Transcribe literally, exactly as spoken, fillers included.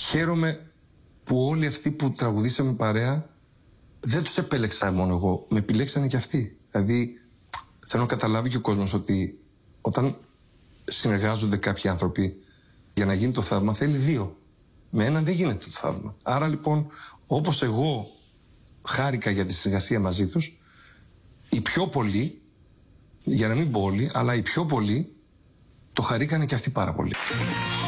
χαίρομαι που όλοι αυτοί που τραγουδήσαμε παρέα δεν τους επέλεξα μόνο εγώ, με επιλέξανε και αυτοί. Δηλαδή θέλω να καταλάβει και ο κόσμος ότι όταν συνεργάζονται κάποιοι άνθρωποι για να γίνει το θαύμα θέλει δύο. Με έναν δεν γίνεται το θαύμα. Άρα λοιπόν, όπως εγώ χάρηκα για τη συνεργασία μαζί τους, οι πιο πολλοί, για να μην πω όλοι, αλλά οι πιο πολλοί το χαρήκανε και αυτοί πάρα πολύ.